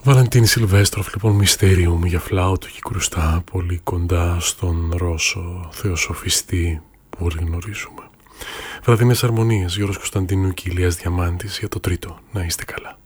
Βαλεντίνη Σιλβέστροφ, λοιπόν, Μυστέριουμ για φλάουτο και κρουστά, πολύ κοντά στον Ρώσο θεοσοφιστή που όλοι γνωρίζουμε. Βραδινές αρμονίες, Γιώργος Κωνσταντίνου και Ηλίας Διαμάντης για το τρίτο. Να είστε καλά.